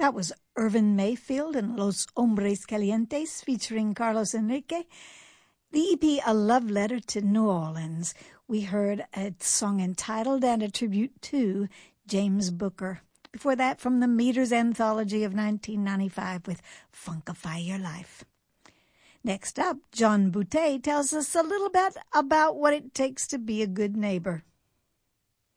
That was Irvin Mayfield and Los Hombres Calientes featuring Carlos Enrique. The EP, A Love Letter to New Orleans. We heard a song entitled and a tribute to James Booker. Before that, from the Meters Anthology of 1995 with Funkify Your Life. Next up, John Boutte tells us a little bit about what it takes to be a good neighbor.